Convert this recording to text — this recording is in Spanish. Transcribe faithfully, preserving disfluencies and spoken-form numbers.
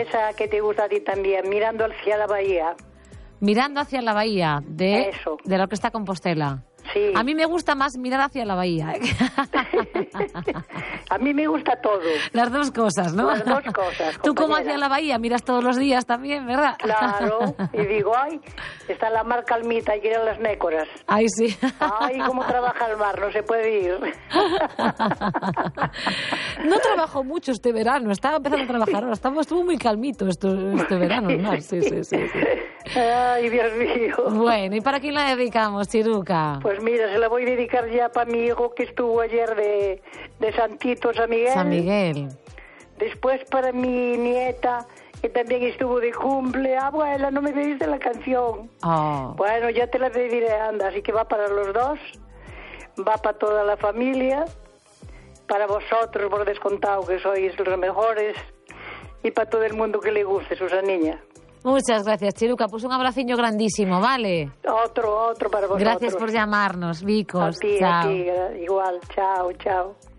Esa que te gusta a ti también, mirando hacia la bahía. Mirando hacia la bahía de, Eso. de lo que está Compostela. Sí. A mí me gusta más mirar hacia la bahía. A mí me gusta todo. Las dos cosas, ¿no? Las dos cosas. Tú como compañera. hacia la bahía miras todos los días también, ¿verdad? Claro. Y digo, ay, está la mar calmita, hay que ir a las nécoras. Ay, sí. Ay, cómo trabaja el mar, no se puede ir. No trabajó mucho este verano, estaba empezando a trabajar ahora. Estaba, estuvo muy calmito esto, este verano, ¿no? Sí, sí, sí, sí. Ay, Dios mío. Bueno, ¿y para quién la dedicamos, Chiruca? Pues mira, se la voy a dedicar ya para mi hijo que estuvo ayer de, de Santito San Miguel. San Miguel. Después para mi nieta, que también estuvo de cumple. Abuela, no me pediste la canción. Oh. Bueno, ya te la pediré, anda. Así que va para los dos, va para toda la familia, para vosotros, por descontado, que sois los mejores, y para todo el mundo que le guste, Susanilla. Muchas gracias, Chiruca. Pues un abraciño grandísimo, ¿vale? Otro, otro para vosotros. Gracias por llamarnos, Vicos. A ti, Chao. a ti, igual. Chao, chao.